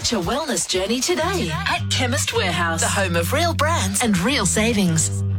Start your wellness journey today at Chemist Warehouse, the home of real brands and real savings.